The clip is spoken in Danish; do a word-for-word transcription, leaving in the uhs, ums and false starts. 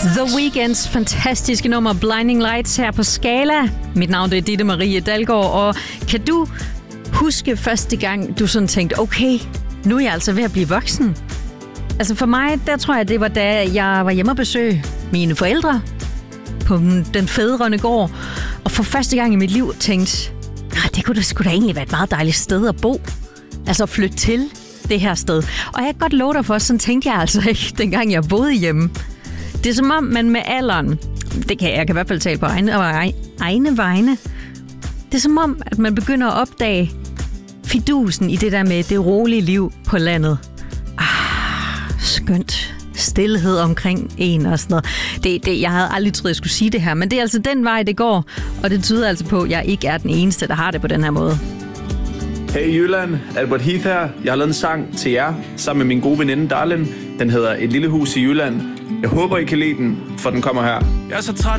The Weeknds fantastiske nummer Blinding Lights her på Skala. Mit navn er Ditte Marie Dalgaard, og kan du huske første gang, du sådan tænkte, okay, nu er jeg altså ved at blive voksen? Altså for mig, der tror jeg, det var da jeg var hjemme og besøge mine forældre på den fædrende gård, og for første gang i mit liv tænkte, det kunne da, skulle da egentlig være et meget dejligt sted at bo. Altså at flytte til det her sted. Og jeg kan godt love dig for, sådan tænkte jeg altså ikke, dengang jeg boede hjemme. Det er som om, man med alderen, det kan jeg, jeg kan i hvert fald tale på egne, egne vegne, det er som om, at man begynder at opdage fidusen i det der med det rolige liv på landet. Ah, skønt. Stilhed omkring en og sådan noget. Det, det, jeg havde aldrig troet, jeg skulle sige det her, men det er altså den vej, det går, og det tyder altså på, at jeg ikke er den eneste, der har det på den her måde. Hey Jylland, Albert Heath her. Jeg har lavet en sang til jer, sammen med min gode veninde Darlin. Den hedder Et lille hus i Jylland. Jeg håber, I kan lide den, for den kommer her. Jeg er så træt